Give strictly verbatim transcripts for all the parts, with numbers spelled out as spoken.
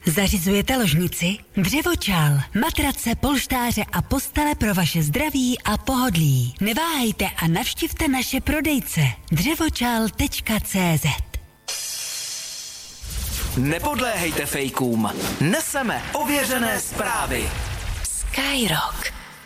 Zařizujete ložnici? Dřevočal, matrace, polštáře a postele pro vaše zdraví a pohodlí. Neváhejte a navštivte naše prodejce dřevočal tečka cé zet. Nepodléhejte fejkům. Neseme ověřené zprávy. Skyrock.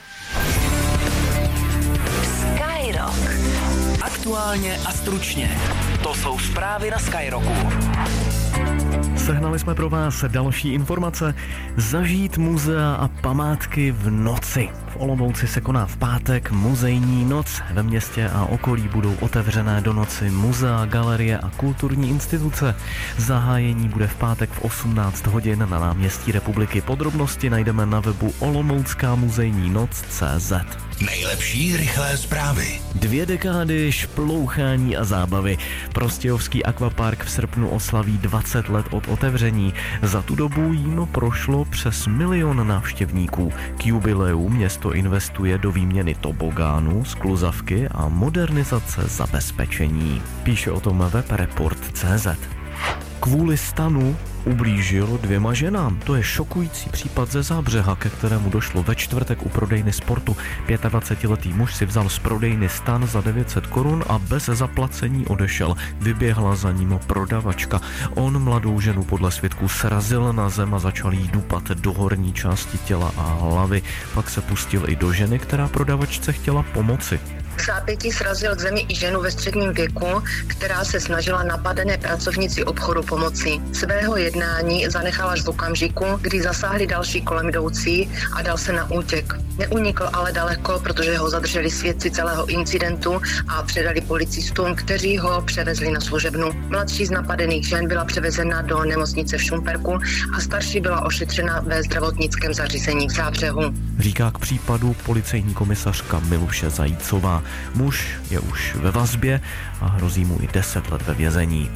Skyrock. Aktuálně a stručně. To jsou zprávy na Skyrocku. Sehnali jsme pro vás další informace. Zažít muzea a památky v noci. V Olomouci se koná v pátek muzejní noc. Ve městě a okolí budou otevřené do noci muzea, galerie a kulturní instituce. Zahájení bude v pátek v osmnáct hodin na náměstí Republiky. Podrobnosti najdeme na webu olomoucká muzejní noc tečka cé zet. Nejlepší rychlé zprávy. Dvě dekády šplouchání a zábavy. Prostějovský akvapark v srpnu oslaví dvacet let od otevření. Za tu dobu jim prošlo přes milion návštěvníků. K jubileu město investuje do výměny tobogánů, skluzavky a modernizace zabezpečení. Píše o tom web report tečka cé zet. Kvůli stanu ublížil dvěma ženám. To je šokující případ ze Zábřeha, ke kterému došlo ve čtvrtek u prodejny Sportu. dvacetiletý muž si vzal z prodejny stan za devět set korun a bez zaplacení odešel. Vyběhla za ním prodavačka. On mladou ženu podle svědků srazil na zem a začal jí dupat do horní části těla a hlavy. Pak se pustil i do ženy, která prodavačce chtěla pomoci. V zápětí srazil k zemi i ženu ve středním věku, která se snažila napadené pracovnici obchodu pomoci. Svého jednání zanechala až v okamžiku, kdy zasáhli další kolem jdoucí a dal se na útěk. Neunikl ale daleko, protože ho zadrželi svědci celého incidentu a předali policistům, kteří ho převezli na služebnu. Mladší z napadených žen byla převezena do nemocnice v Šumperku a starší byla ošetřena ve zdravotnickém zařízení v Zábřehu. Říká k případu policejní komisařka Miluše Zajícová. Muž je už ve vazbě a hrozí mu i deset let ve vězení.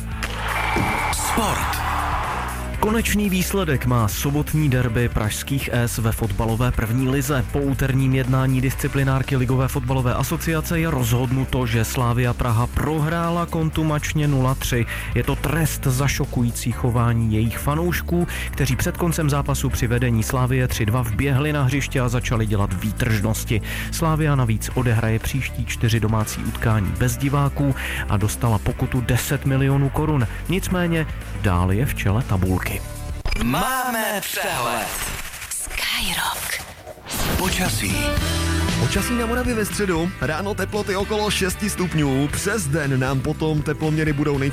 Sport. Konečný výsledek má sobotní derby pražských Es ve fotbalové první lize. Po úterním jednání disciplinárky Ligové fotbalové asociace je rozhodnuto, že Slavia Praha prohrála kontumačně nula tři. Je to trest za šokující chování jejich fanoušků, kteří před koncem zápasu při vedení Slavie tři dva vběhli na hřiště a začali dělat výtržnosti. Slavia navíc odehraje příští čtyři domácí utkání bez diváků a dostala pokutu deset milionů korun. Nicméně dál je v čele tabulky. Máme přehled. Skyrock. Počasí. Počasí na Moravě ve středu, ráno teploty okolo šesti stupňů, přes den nám potom teploměry budou nejčastěji